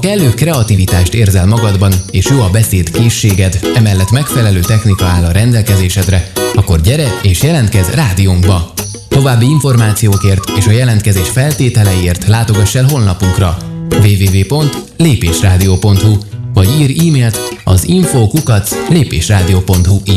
kellő kreativitást érzel magadban, és jó a beszéd készséged, emellett megfelelő technika áll a rendelkezésedre, akkor gyere és jelentkezz rádiónkba! További információkért és a jelentkezés feltételeiért látogass el honlapunkra www.lépésradio.hu vagy ír e-mailt az info@lépésradio.hu